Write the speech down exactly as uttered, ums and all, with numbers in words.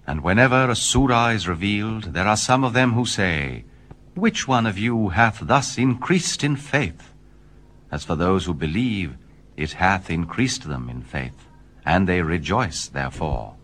And whenever a surah is revealed, there are some of them who say, Which one of you hath thus increased in faith? As for those who believe, it hath increased them in faith, and they rejoice therefore.